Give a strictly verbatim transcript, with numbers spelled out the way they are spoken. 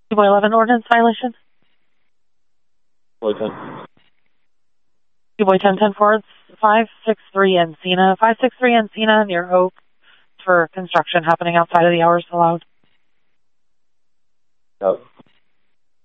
two eleven ordinance violation. Boy ten. two boy ten ten Fords, five six three Encina. five six three Encina near Oak for construction happening outside of the hours allowed. Yep.